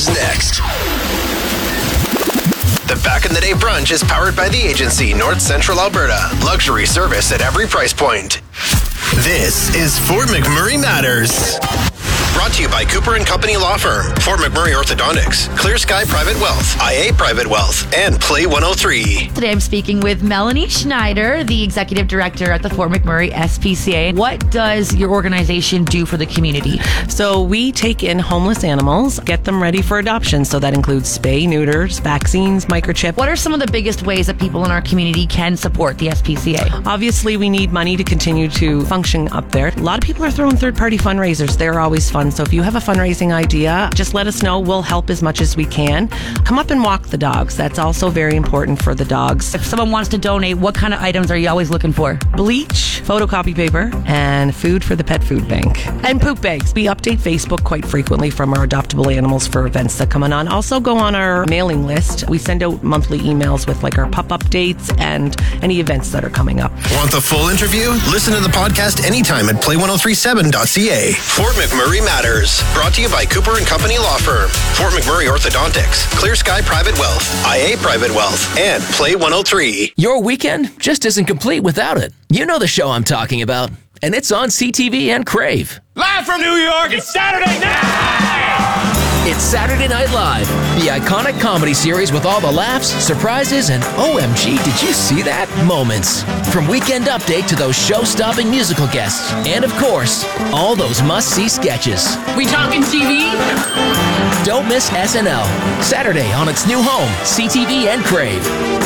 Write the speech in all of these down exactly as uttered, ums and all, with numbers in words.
Matters next. The Back in the Day brunch is powered by The Agency, North Central Alberta. Luxury service at every price point. This is Fort McMurray Matters. Brought to you by Cooper and Company Law Firm, Fort McMurray Orthodontics, Clear Sky Private Wealth, I A Private Wealth, and Play one oh three. Today I'm speaking with Melanie Schneider, the Executive Director at the Fort McMurray S P C A. What does your organization do for the community? So we take in homeless animals, get them ready for adoption. So that includes spay, neuters, vaccines, microchip. What are some of the biggest ways that people in our community can support the S P C A? Obviously, we need money to continue to function up there. A lot of people are throwing third-party fundraisers. They're always fun. So if you have a fundraising idea, just let us know. We'll help as much as we can. Come up and walk the dogs. That's also very important for the dogs. If someone wants to donate, what kind of items are you always looking for? Bleach, photocopy paper, and food for the pet food bank. And poop bags. We update Facebook quite frequently from our adoptable animals for events that come on. Also go on our mailing list. We send out monthly emails with like our pup updates and any events that are coming up. Want the full interview? Listen to the podcast anytime at play ten thirty-seven dot c a. Fort McMurray Matters. Brought to you by Cooper and Company Law Firm, Fort McMurray Orthodontics, Clear Sky Private Wealth, I A Private Wealth, and Play one oh three. Your weekend just isn't complete without it. You know the show I'm talking about, and it's on C T V and Crave. Live from New York, it's Saturday night! It's Saturday Night Live, the iconic comedy series with all the laughs, surprises, and O M G, did you see that? Moments. From Weekend Update to those show-stopping musical guests. And of course, all those must-see sketches. We talking T V? Don't miss S N L. Saturday on its new home, C T V and Crave.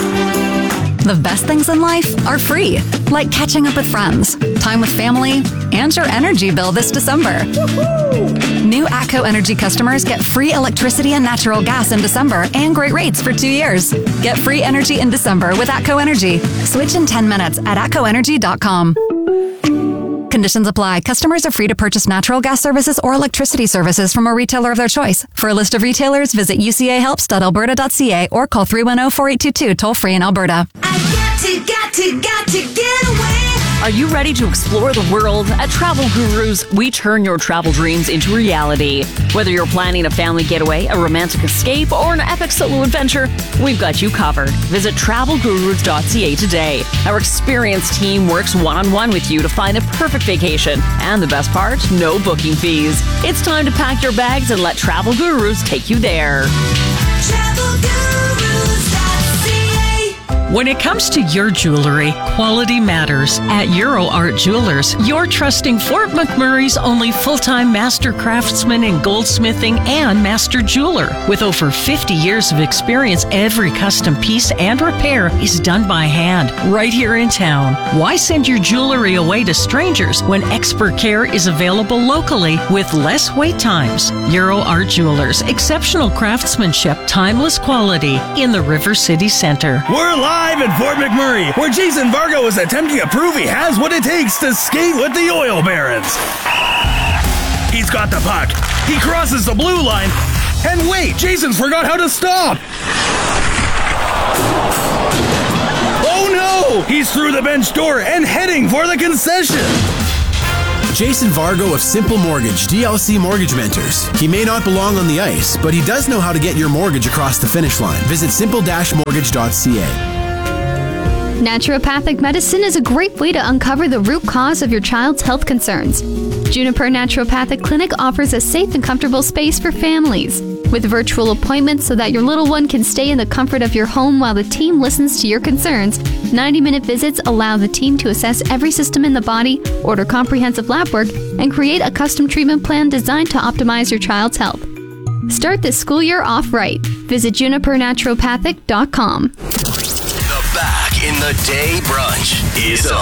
The best things in life are free, like catching up with friends, time with family, and your energy bill this December. Woo-hoo! New ATCO Energy customers get free electricity and natural gas in December and great rates for two years. Get free energy in December with ATCO Energy. Switch in ten minutes at atco energy dot com. Conditions apply. Customers are free to purchase natural gas services or electricity services from a retailer of their choice. For a list of retailers, visit u c a helps dot alberta dot c a or call three one zero, four eight two two toll free in Alberta. I've got to, got to, got to get away. Are you ready to explore the world? At Travel Gurus, we turn your travel dreams into reality. Whether you're planning a family getaway, a romantic escape, or an epic solo adventure, we've got you covered. Visit travel gurus dot c a today. Our experienced team works one-on-one with you to find the perfect vacation. And the best part, no booking fees. It's time to pack your bags and let Travel Gurus take you there. travel gurus dot c a. When it comes to your jewelry, quality matters. At Euro Art Jewelers, you're trusting Fort McMurray's only full-time master craftsman in goldsmithing and master jeweler. With over fifty years of experience, every custom piece and repair is done by hand, right here in town. Why send your jewelry away to strangers when expert care is available locally with less wait times? Euro Art Jewelers, exceptional craftsmanship, timeless quality in the River City Center. We're live in Fort McMurray, where Jason Vargo is attempting to prove he has what it takes to skate with the Oil Barons. He's got the puck. He crosses the blue line. And wait, Jason's forgot how to stop. Oh no! He's through the bench door and heading for the concession. Jason Vargo of Simple Mortgage, D L C Mortgage Mentors. He may not belong on the ice, but he does know how to get your mortgage across the finish line. Visit simple dash mortgage dot c a. Naturopathic medicine is a great way to uncover the root cause of your child's health concerns. Juniper Naturopathic Clinic offers a safe and comfortable space for families, with virtual appointments so that your little one can stay in the comfort of your home while the team listens to your concerns. ninety-minute visits allow the team to assess every system in the body, order comprehensive lab work, and create a custom treatment plan designed to optimize your child's health. Start this school year off right. Visit juniper naturopathic dot com. The Back in the Day brunch is on.